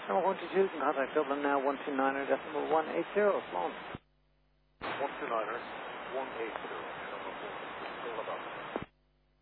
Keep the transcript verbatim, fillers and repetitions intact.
Number one two two, can contact Dublin now, one two niner, decimal one eight zero, launch. one two niner, one eight zero, number four, still about.